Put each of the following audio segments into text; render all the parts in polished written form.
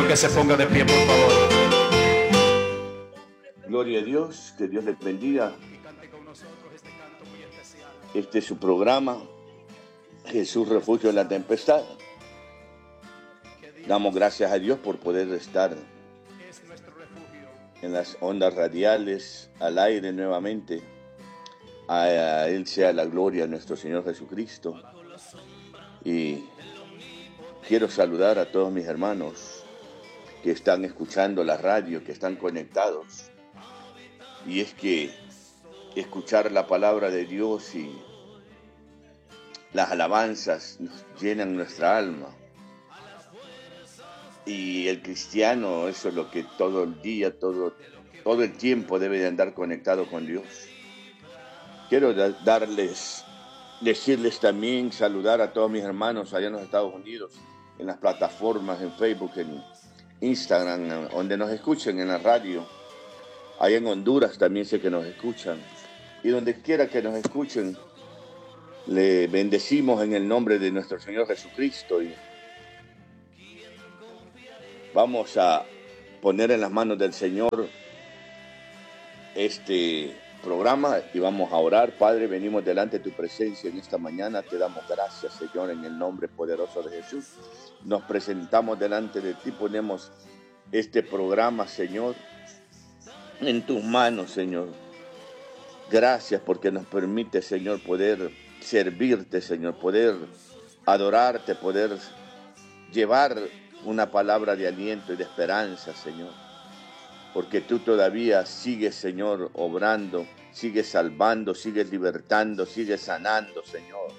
que se ponga de pie, por favor. Gloria a Dios, que Dios les bendiga. Este es su programa, Jesús Refugio en la Tempestad. Damos gracias a Dios por poder estar en las ondas radiales, al aire nuevamente. A Él sea la gloria, a nuestro Señor Jesucristo. Y quiero saludar a todos mis hermanos que están escuchando la radio, que están conectados. Y es que escuchar la palabra de Dios y las alabanzas nos llenan nuestra alma. Y el cristiano, eso es lo que todo el día, todo el tiempo debe de andar conectado con Dios. Quiero decirles también, saludar a todos mis hermanos allá en los Estados Unidos, en las plataformas, en Facebook, en Instagram, donde nos escuchen, en la radio. Allá en Honduras también sé que nos escuchan. Y donde quiera que nos escuchen, le bendecimos en el nombre de nuestro Señor Jesucristo. Y vamos a poner en las manos del Señor este programa y vamos a orar. Padre, venimos delante de tu presencia en esta mañana. Te damos gracias, Señor, en el nombre poderoso de Jesús. Nos presentamos delante de ti, ponemos este programa, Señor, en tus manos, Señor. Gracias porque nos permite, Señor, poder servirte, Señor, poder adorarte, poder llevar una palabra de aliento y de esperanza, Señor. Porque tú todavía sigues, Señor, obrando, sigues salvando, sigues libertando, sigues sanando, Señor.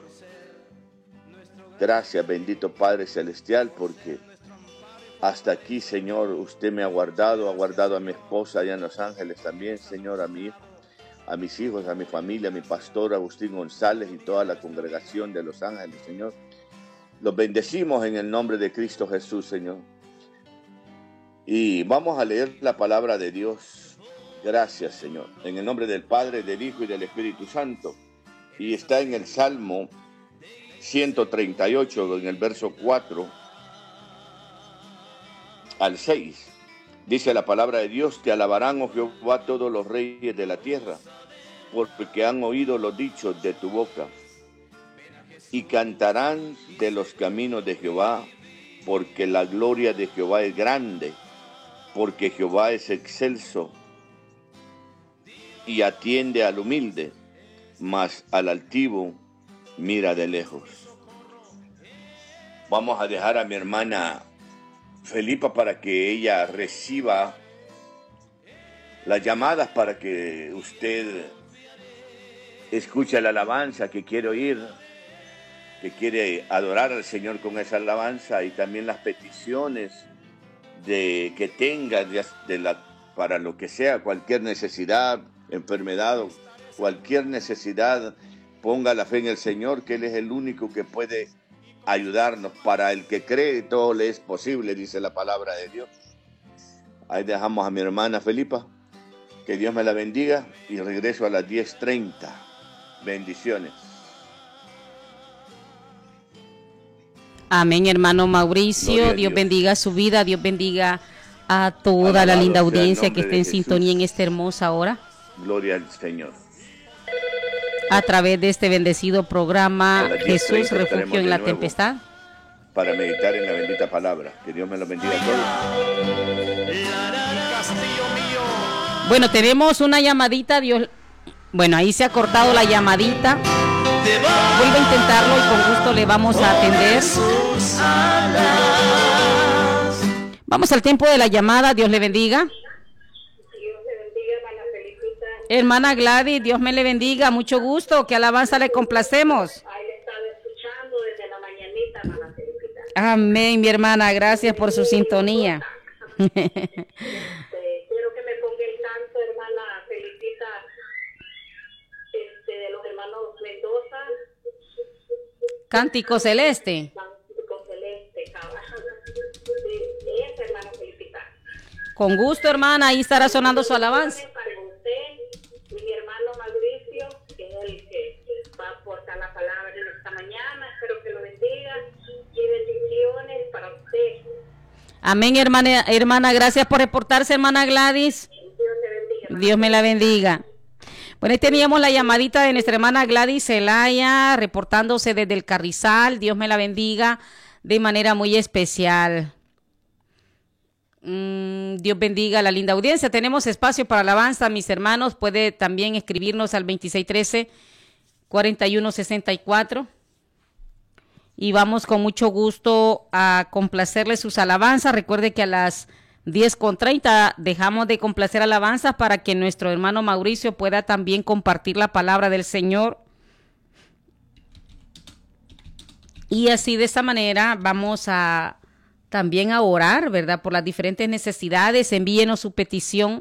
Gracias, bendito Padre Celestial, porque hasta aquí, Señor, usted me ha guardado a mi esposa allá en Los Ángeles también, Señor, a mi hijo, a mis hijos, a mi familia, a mi pastor Agustín González y toda la congregación de Los Ángeles, Señor. Los bendecimos en el nombre de Cristo Jesús, Señor. Y vamos a leer la palabra de Dios. Gracias, Señor. En el nombre del Padre, del Hijo y del Espíritu Santo. Y está en el Salmo 138, en el verso 4 al 6. Dice la palabra de Dios: te alabarán, oh Jehová, todos los reyes de la tierra, porque han oído los dichos de tu boca. Y cantarán de los caminos de Jehová, porque la gloria de Jehová es grande, porque Jehová es excelso y atiende al humilde, mas al altivo mira de lejos. Vamos a dejar a mi hermana Felipa para que ella reciba las llamadas, para que usted escuche la alabanza que quiere oír, que quiere adorar al Señor con esa alabanza, y también las peticiones que tenga para lo que sea, cualquier necesidad, enfermedad o cualquier necesidad. Ponga la fe en el Señor, que Él es el único que puede ayudarnos. Para el que cree, todo le es posible, dice la palabra de Dios. Ahí dejamos a mi hermana Felipa. Que Dios me la bendiga y regreso a las 10:30. Bendiciones. Amén, hermano Mauricio. Dios bendiga su vida. Dios bendiga a toda la linda audiencia que esté en sintonía en esta hermosa hora. Gloria al Señor. A través de este bendecido programa Jesús Refugio en la Tempestad. Para meditar en la bendita palabra. Que Dios me lo bendiga a todos. Bueno, tenemos una llamadita. Bueno, ahí se ha cortado la llamadita. Vuelve a intentarlo y con gusto le vamos a atender. Vamos al tiempo de la llamada. Dios le bendiga. Dios le bendiga, hermana Felicita. Hermana Gladys, Dios me le bendiga. Mucho gusto. ¿Qué alabanza le complacemos? Ahí le estaba escuchando desde la mañanita, hermana Felicita. Amén, mi hermana. Gracias por su sintonía. Quiero que me ponga el canto, hermana Felicita, de los hermanos Mendoza. Cántico Celeste. Cántico Celeste, cabal. Esa, hermana Felicita. Con gusto, hermana. Ahí estará sonando su alabanza. Para usted y mi hermano Mauricio, que es el que va a aportar la palabra en esta mañana. Espero que lo bendiga y bendiciones para usted. Amén, hermana, gracias por reportarse, hermana Gladys. Dios te bendiga. Dios me la bendiga. Bueno, ahí teníamos la llamadita de nuestra hermana Gladys Zelaya, reportándose desde el Carrizal. Dios me la bendiga de manera muy especial. Dios bendiga a la linda audiencia. Tenemos espacio para alabanza, mis hermanos. Puede también escribirnos al 2613-4164. Y vamos con mucho gusto a complacerle sus alabanzas. Recuerde que a las 10:30 dejamos de complacer alabanzas para que nuestro hermano Mauricio pueda también compartir la palabra del Señor. Y así de esa manera vamos a también a orar, ¿verdad? Por las diferentes necesidades. Envíenos su petición.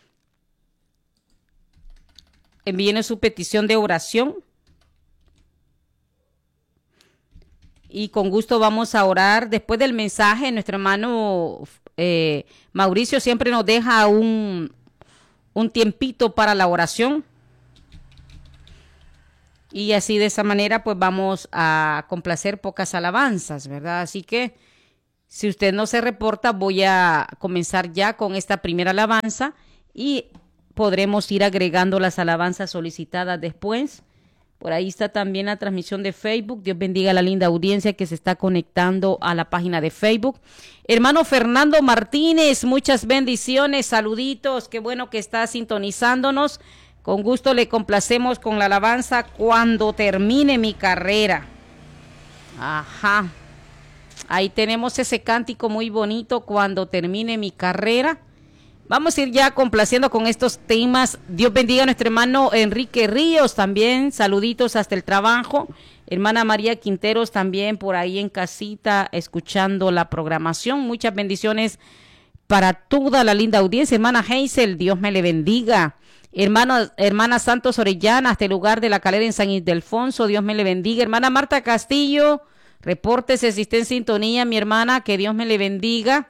Envíenos su petición de oración. Y con gusto vamos a orar. Después del mensaje, nuestro hermano Mauricio siempre nos deja un tiempito para la oración. Y así de esa manera pues vamos a complacer pocas alabanzas, ¿verdad? Así que si usted no se reporta, voy a comenzar ya con esta primera alabanza y podremos ir agregando las alabanzas solicitadas después. Por ahí está también la transmisión de Facebook. Dios bendiga a la linda audiencia que se está conectando a la página de Facebook. Hermano Fernando Martínez, muchas bendiciones, saluditos. Qué bueno que está sintonizándonos. Con gusto le complacemos con la alabanza Cuando termine mi carrera. Ajá. Ahí tenemos ese cántico muy bonito, Cuando termine mi carrera. Vamos a ir ya complaciendo con estos temas. Dios bendiga a nuestro hermano Enrique Ríos también. Saluditos hasta el trabajo. Hermana María Quinteros también por ahí en casita escuchando la programación. Muchas bendiciones para toda la linda audiencia. Hermana Hazel, Dios me le bendiga. Hermana Santos Orellana, hasta el lugar de la Calera en San Ildefonso. Dios me le bendiga. Hermana Marta Castillo, repórtese si está en sintonía, mi hermana, que Dios me le bendiga.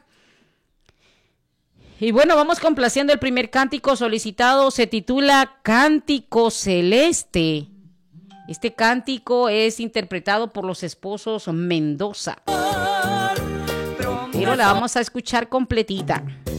Y bueno, vamos complaciendo el primer cántico solicitado, se titula Cántico Celeste. Este cántico es interpretado por los esposos Mendoza. Pero la vamos a escuchar completita.